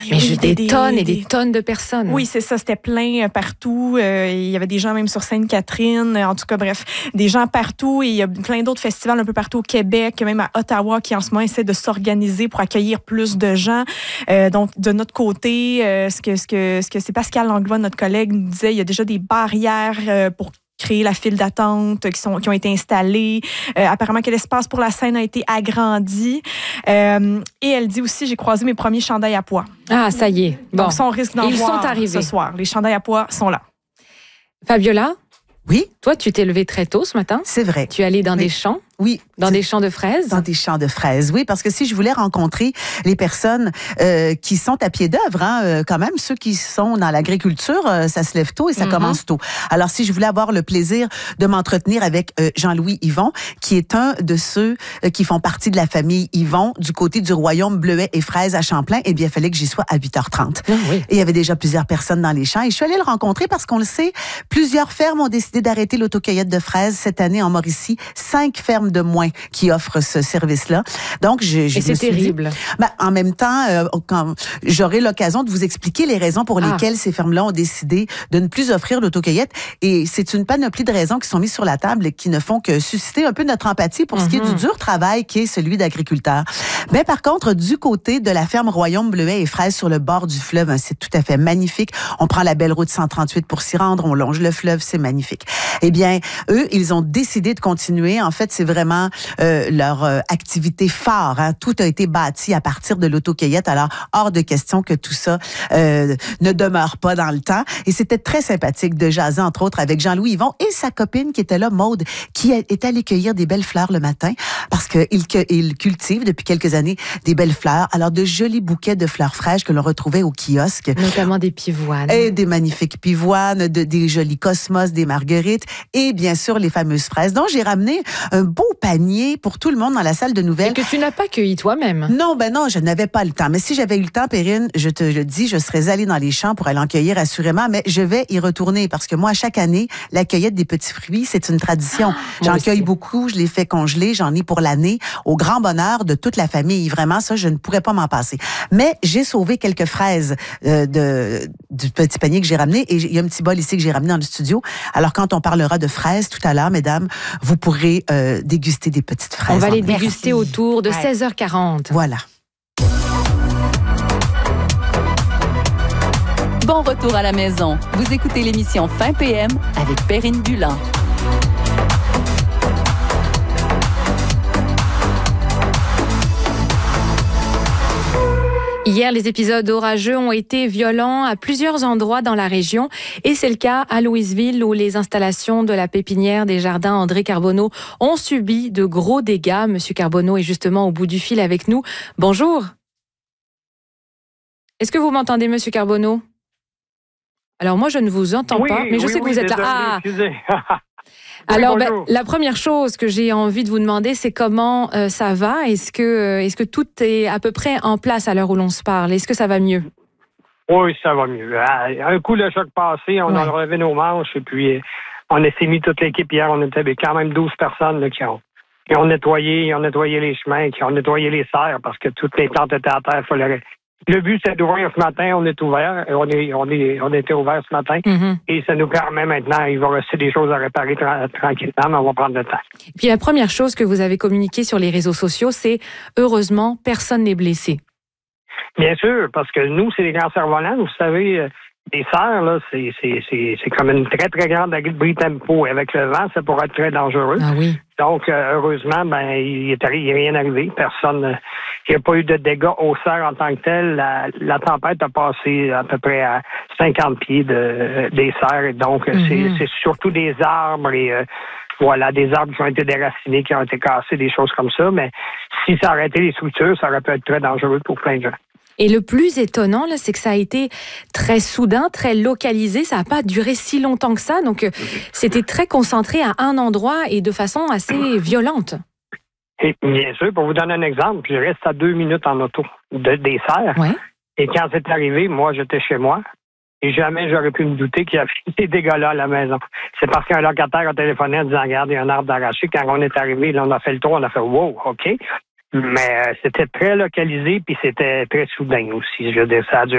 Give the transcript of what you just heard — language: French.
Mais des tonnes et des tonnes de personnes. Oui, c'est ça. C'était plein partout. Il y avait des gens même sur Sainte-Catherine. En tout cas, bref, des gens partout. Et il y a plein d'autres festivals un peu partout au Québec, même à Ottawa, qui en ce moment essaient de s'organiser pour accueillir plus de gens. Donc, de notre côté, ce que c'est Pascal Langlois, notre collègue, nous disait, il y a déjà des barrières pour créer la file d'attente qui ont été installées. Apparemment que l'espace pour la scène a été agrandi. Et elle dit aussi, j'ai croisé mes premiers chandails à pois. Ah, ça y est. Bon. Donc ça, on risque d'en Ils voir sont arrivés ce soir. Les chandails à pois sont là. Fabiola? Oui. Toi, tu t'es levée très tôt ce matin. C'est vrai. Tu es allée dans des champs? Oui. Dans des champs de fraises? Dans des champs de fraises, oui, parce que si je voulais rencontrer les personnes qui sont à pied d'œuvre, quand même, ceux qui sont dans l'agriculture, ça se lève tôt et ça commence tôt. Alors, si je voulais avoir le plaisir de m'entretenir avec Jean-Louis Yvon, qui est un de ceux qui font partie de la famille Yvon, du côté du royaume Bleuet et Fraises à Champlain, eh bien, il fallait que j'y sois à 8h30. Ah, oui. Et il y avait déjà plusieurs personnes dans les champs. Et je suis allée le rencontrer parce qu'on le sait, plusieurs fermes ont décidé d'arrêter l'autocueillette de fraises cette année en Mauricie. 5 fermes de moins qui offrent ce service-là. Donc, et c'est terrible. En même temps, quand j'aurai l'occasion de vous expliquer les raisons pour lesquelles ces fermes-là ont décidé de ne plus offrir l'autocueillette. Et c'est une panoplie de raisons qui sont mises sur la table et qui ne font que susciter un peu notre empathie pour ce qui est du dur travail qui est celui d'agriculteur. Mais par contre, du côté de la ferme Royaume Bleuet et Fraises sur le bord du fleuve, un site tout à fait magnifique. On prend la belle route 138 pour s'y rendre. On longe le fleuve, c'est magnifique. Eh bien, eux, ils ont décidé de continuer. En fait, c'est vraiment leur activité phare. Hein. Tout a été bâti à partir de l'autocueillette. Alors, hors de question que tout ça ne demeure pas dans le temps. Et c'était très sympathique de jaser, entre autres, avec Jean-Louis Yvon et sa copine qui était là, Maude, qui est allée cueillir des belles fleurs le matin parce qu'il cultive depuis quelques années des belles fleurs. Alors, de jolis bouquets de fleurs fraîches que l'on retrouvait au kiosque. Notamment des pivoines. Et des magnifiques pivoines, des jolis cosmos, des marguerites et bien sûr les fameuses fraises. Donc, j'ai ramené un beau panier pour tout le monde dans la salle de nouvelles. Et que tu n'as pas cueilli toi-même. Non, je n'avais pas le temps. Mais si j'avais eu le temps, Perrine, je te le dis, je serais allée dans les champs pour aller en cueillir assurément, mais je vais y retourner parce que moi, chaque année, la cueillette des petits fruits, c'est une tradition. J'en cueille beaucoup, je les fais congeler, j'en ai pour l'année, au grand bonheur de toute la famille. Vraiment, ça, je ne pourrais pas m'en passer. Mais j'ai sauvé quelques fraises du petit panier que j'ai ramené et il y a un petit bol ici que j'ai ramené dans le studio. Alors, quand on parlera de fraises tout à l'heure, mesdames, vous pourrez déguster des petites fraises. On va les déguster autour de 16h40. Voilà. Bon retour à la maison. Vous écoutez l'émission Fin PM avec Perrine Dulin. Hier, les épisodes orageux ont été violents à plusieurs endroits dans la région et c'est le cas à Louisville où les installations de la pépinière des jardins André Carbonneau ont subi de gros dégâts. Monsieur Carbonneau est justement au bout du fil avec nous. Bonjour. Est-ce que vous m'entendez, Monsieur Carbonneau? Alors moi, je ne vous entends pas, mais je sais que vous êtes là. Excusez. Alors, la première chose que j'ai envie de vous demander, c'est comment ça va? Est-ce que tout est à peu près en place à l'heure où l'on se parle? Est-ce que ça va mieux? Oui, ça va mieux. Un coup, le choc passé, on a relevé nos manches et puis on s'est mis toute l'équipe hier. On était avec quand même 12 personnes là, qui ont nettoyé les chemins, qui ont nettoyé les serres parce que toutes les plantes étaient à terre. Le but, c'est d'ouvrir ce matin. On est ouvert. On était ouvert ce matin. Et ça nous permet maintenant, il va rester des choses à réparer tranquillement, mais on va prendre le temps. Puis la première chose que vous avez communiquée sur les réseaux sociaux, c'est heureusement, personne n'est blessé. Bien sûr, parce que nous, c'est des grands cerfs-volants. Vous savez, les serres, là, c'est comme une très, très grande bris tempo. Avec le vent, ça pourrait être très dangereux. Ah oui. Donc, heureusement, il n'est rien arrivé. Personne, il n'y a pas eu de dégâts aux serres en tant que tel. La tempête a passé à peu près à 50 pieds des serres. Et donc, c'est surtout des arbres et des arbres qui ont été déracinés, qui ont été cassés, des choses comme ça. Mais si ça aurait été les structures, ça aurait pu être très dangereux pour plein de gens. Et le plus étonnant, là, c'est que ça a été très soudain, très localisé. Ça n'a pas duré si longtemps que ça. Donc, c'était très concentré à un endroit et de façon assez violente. Et bien sûr, pour vous donner un exemple, je reste à 2 minutes en auto des serres. Ouais. Et quand c'est arrivé, moi, j'étais chez moi. Et jamais j'aurais pu me douter qu'il y avait des dégâts-là à la maison. C'est parce qu'un locataire a téléphoné en disant, regarde, il y a un arbre d'arraché. Quand on est arrivé, là, on a fait le tour, on a fait, wow, OK. Mais c'était très localisé, puis c'était très soudain aussi. Je veux dire, ça a duré